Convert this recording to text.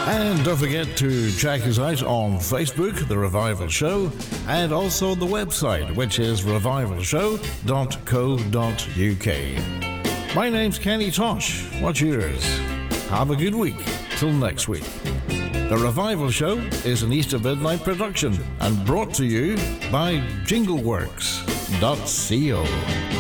And don't forget to check us out on Facebook, The Revival Show, and also the website, which is revivalshow.co.uk. My name's Kenny Tosh. What's yours? Have a good week. Till next week. The Revival Show is an East of Midnight production and brought to you by JingleWorks.co.